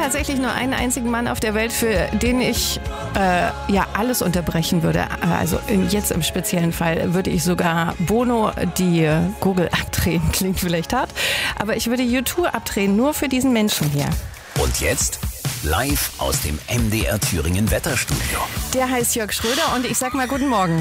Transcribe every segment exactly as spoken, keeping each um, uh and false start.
tatsächlich nur einen einzigen Mann auf der Welt, für den ich äh, ja alles unterbrechen würde. Also jetzt im speziellen Fall würde ich sogar Bono die Gurgel abdrehen. Klingt vielleicht hart, aber ich würde U zwei abdrehen, nur für diesen Menschen hier. Und jetzt live aus dem M D R Thüringen Wetterstudio. Der heißt Jörg Schröder und ich sag mal guten Morgen.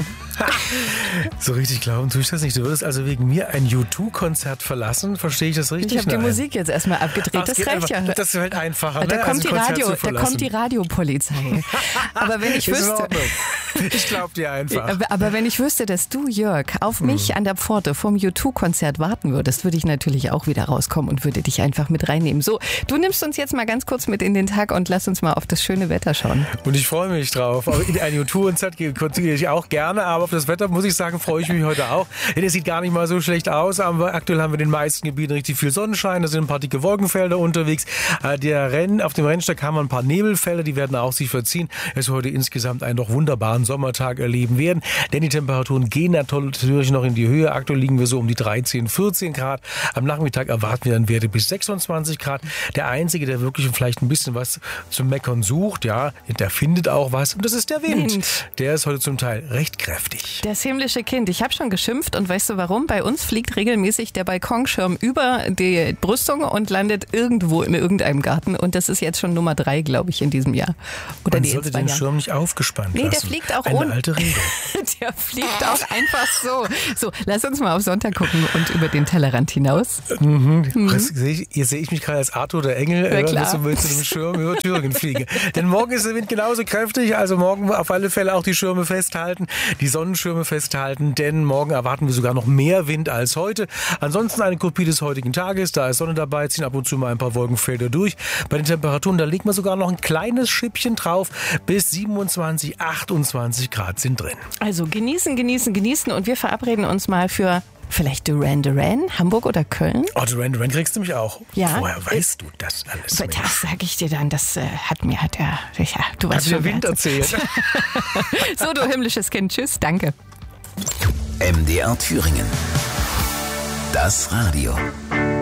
So richtig glauben tue ich das nicht. Du würdest also wegen mir ein U zwei Konzert verlassen? Verstehe ich das richtig? Ich habe die Nein. Musik jetzt erstmal abgedreht. Ach, das reicht einfach, ja. Das ist halt einfacher. Da, ne? kommt, also die Radio, da verlassen. kommt die Radiopolizei. Aber wenn ich Ist in wüsste, Ordnung. Ich glaube dir einfach. aber, aber wenn ich wüsste, dass du, Jörg, auf mich hm. an der Pforte vom U zwei Konzert warten würdest, würde ich natürlich auch wieder rauskommen und würde dich einfach mit reinnehmen. So, du nimmst uns jetzt mal ganz kurz mit in den Tag und lass uns mal auf das schöne Wetter schauen. Und ich freue mich drauf. In ein U zwei Konzert gehe ich auch gerne, aber auf das Wetter muss ich sagen, freue ich mich heute auch. Denn es sieht gar nicht mal so schlecht aus. Aber aktuell haben wir in den meisten Gebieten richtig viel Sonnenschein. Da sind ein paar dicke Wolkenfelder unterwegs. Der Renn, auf dem Rennsteig haben wir ein paar Nebelfelder, die werden auch sich verziehen. Es wird heute insgesamt einen doch wunderbaren Sommertag erleben werden. Denn die Temperaturen gehen natürlich noch in die Höhe. Aktuell liegen wir so um die dreizehn, vierzehn Grad. Am Nachmittag erwarten wir dann Werte bis sechsundzwanzig Grad. Der Einzige, der wirklich vielleicht ein bisschen was zum Meckern sucht, ja, der findet auch was. Und das ist der Wind. Wind. Der ist heute zum Teil recht kräftig. Das himmlische Kind. Ich habe schon geschimpft und weißt du warum? Bei uns fliegt regelmäßig der Balkonschirm über die Brüstung und landet irgendwo in irgendeinem Garten. Und das ist jetzt schon Nummer drei, glaube ich, in diesem Jahr. Oder Man die sollte den Schirm nicht aufgespannt nee, lassen. der fliegt auch Eine ohne. alte Regel. Der fliegt auch einfach so. So, lass uns mal auf Sonntag gucken und über den Tellerrand hinaus. Mhm. Mhm. Seh ich, hier sehe ich mich gerade als Arthur der Engel, ja, äh, klar. dass ich mit einem Schirm über Thüringen fliege. Denn morgen ist der Wind genauso kräftig, also morgen auf alle Fälle auch die Schirme festhalten, die Sonnenschirme festhalten, denn morgen erwarten wir sogar noch mehr Wind als heute. Ansonsten eine Kopie des heutigen Tages, da ist Sonne dabei, ziehen ab und zu mal ein paar Wolkenfelder durch. Bei den Temperaturen, da legt man sogar noch ein kleines Schippchen drauf, bis siebenundzwanzig, achtundzwanzig Grad sind drin. Also genießen, genießen, genießen und wir verabreden uns mal für vielleicht Duran Duran, Hamburg oder Köln? Oh, Duran Duran kriegst du mich auch. Ja. Woher weißt du das alles? Aber das sage ich dir dann, das äh, hat mir, hat er, ja, du weißt Hat schon. dir Wind wer- erzählt. So, du himmlisches Kind, tschüss, danke. M D R Thüringen. Das Radio.